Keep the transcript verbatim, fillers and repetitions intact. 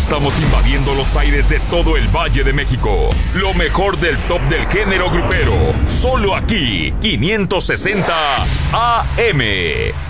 estamos invadiendo los aires de todo el Valle de México. Lo mejor del top del género grupero. Solo aquí, quinientos sesenta A M.